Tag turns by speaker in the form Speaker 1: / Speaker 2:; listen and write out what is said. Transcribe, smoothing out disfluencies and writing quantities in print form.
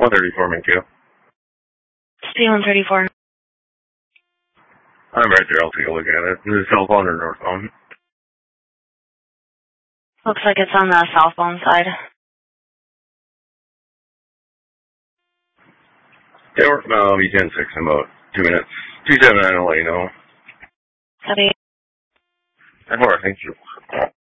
Speaker 1: 134 Minkyo.
Speaker 2: C-134.
Speaker 1: I'm right there. I'll take a look at it. Is it cell phone or north phone?
Speaker 2: Looks like it's on the southbound side.
Speaker 1: Yeah, we're V10-6 in about 2 minutes. 279, I'll let you know.
Speaker 2: Copy.
Speaker 1: 10-4, thank you.